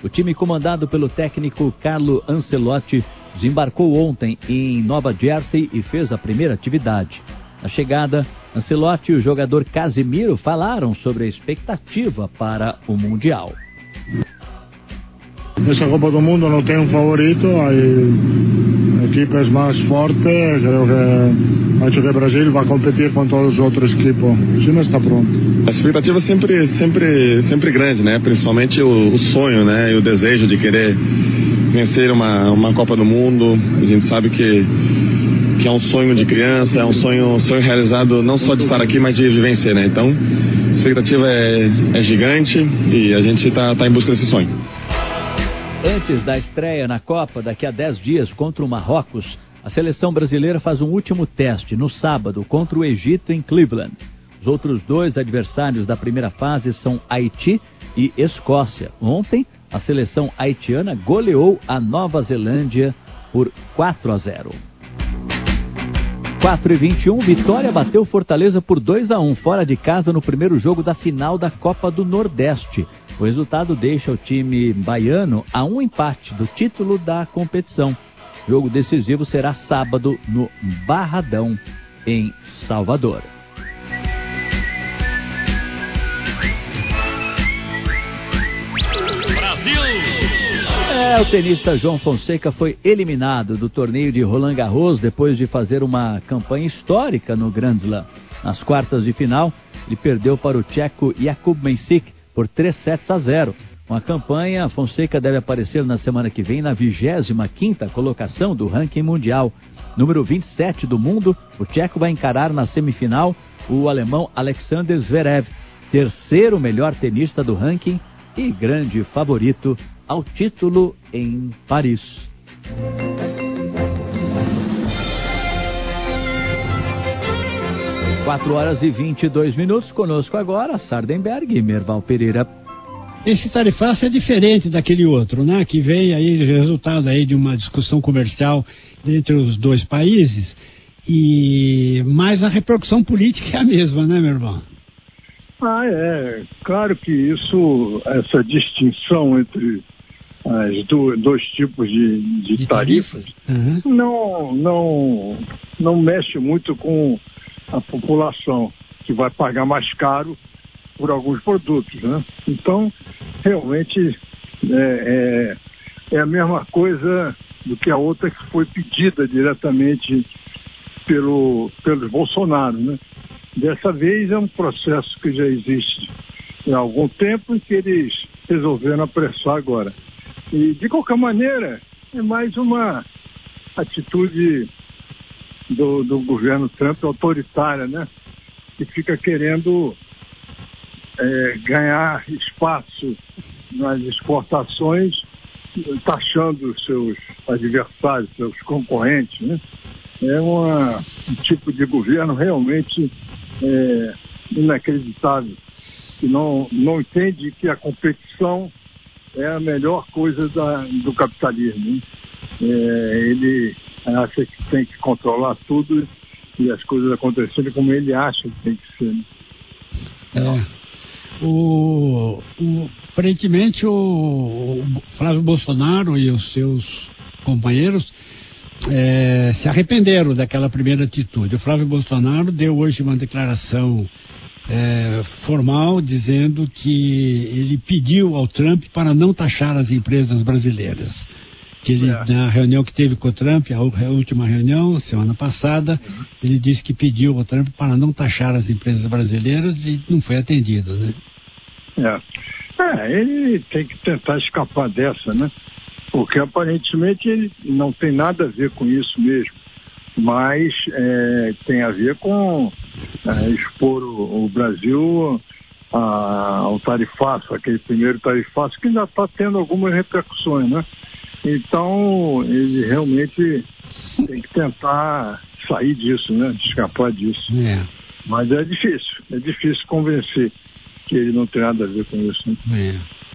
O time comandado pelo técnico Carlo Ancelotti desembarcou ontem em Nova Jersey e fez a primeira atividade. Na chegada, Ancelotti e o jogador Casemiro falaram sobre a expectativa para o Mundial. Essa Copa do Mundo não tem um favorito, a equipe é mais forte, acho que o Brasil vai competir com todos os outros equipes, o time está pronto. A expectativa é sempre grande, né? Principalmente o sonho, né? E o desejo de querer vencer uma Copa do Mundo. A gente sabe que é um sonho de criança, é um sonho realizado não só de estar aqui, mas de vencer, né? Então, a expectativa é gigante e a gente está em busca desse sonho. Antes da estreia na Copa, daqui a 10 dias, contra o Marrocos, a seleção brasileira faz um último teste no sábado contra o Egito em Cleveland. Os outros 2 adversários da primeira fase são Haiti e Escócia. Ontem, a seleção haitiana goleou a Nova Zelândia por 4-0. 4h21, Vitória bateu Fortaleza por 2-1 fora de casa no primeiro jogo da final da Copa do Nordeste. O resultado deixa o time baiano a um empate do título da competição. O jogo decisivo será sábado no Barradão, em Salvador. Brasil! O tenista João Fonseca foi eliminado do torneio de Roland Garros depois de fazer uma campanha histórica no Grand Slam. Nas quartas de final, ele perdeu para o tcheco Jakub Mensik por 3-0. Com a campanha, Fonseca deve aparecer na semana que vem na 25ª colocação do ranking mundial. Número 27 do mundo, o tcheco vai encarar na semifinal o alemão Alexander Zverev, terceiro melhor tenista do ranking e grande favorito ao título em Paris. Quatro horas e 22 minutos, conosco agora, Sardenberg e Merval Pereira. Esse tarifaço é diferente daquele outro, né? Que vem aí, resultado aí de uma discussão comercial entre os dois países, mas a repercussão política é a mesma, né, Merval? Claro que essa distinção entre os dois tipos de tarifas não mexe muito com a população, que vai pagar mais caro por alguns produtos, né? Então, realmente, é a mesma coisa do que a outra que foi pedida diretamente pelos Bolsonaro, né? Dessa vez é um processo que já existe há algum tempo e que eles resolveram apressar agora. E, de qualquer maneira, é mais uma atitude do governo Trump autoritária, né? Que fica querendo ganhar espaço nas exportações, taxando os seus adversários, seus concorrentes, né? É um tipo de governo realmente inacreditável, que não entende que a competição é a melhor coisa do capitalismo, né? Ele acha que tem que controlar tudo e as coisas acontecerem como ele acha que tem que ser, né? Aparentemente o Flávio Bolsonaro e os seus companheiros se arrependeram daquela primeira atitude. O Flávio Bolsonaro deu hoje uma declaração formal dizendo que ele pediu ao Trump para não taxar as empresas brasileiras. Que ele, na reunião que teve com o Trump, a última reunião, semana passada, ele disse que pediu ao Trump para não taxar as empresas brasileiras e não foi atendido, né? Ele tem que tentar escapar dessa, né? Porque aparentemente ele não tem nada a ver com isso mesmo, mas tem a ver com expor o Brasil ao tarifaço, aquele primeiro tarifaço que já está tendo algumas repercussões, né? Então ele realmente tem que tentar sair disso, né? Escapar disso. Mas é difícil convencer que ele não tem nada a ver com isso, né?